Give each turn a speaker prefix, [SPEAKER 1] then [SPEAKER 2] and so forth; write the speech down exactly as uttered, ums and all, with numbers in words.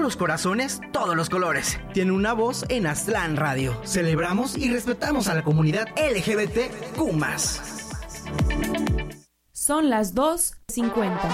[SPEAKER 1] los corazones, todos los colores. Tiene una voz en Aztlán Radio. Celebramos y respetamos a la comunidad L G B T Q más.
[SPEAKER 2] Son las dos cincuenta.